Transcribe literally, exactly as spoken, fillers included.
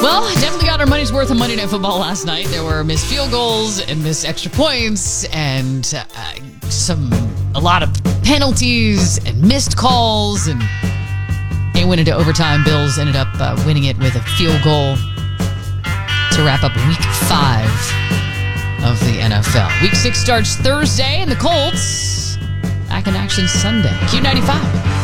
Well, definitely got our money's worth of Monday Night Football last night. There were missed field goals and missed extra points and uh, some a lot of penalties and missed calls. And it went into overtime. Bills ended up uh, winning it with a field goal to wrap up week five of the N F L. Week six starts Thursday, and the Colts back in action Sunday. Q ninety-five.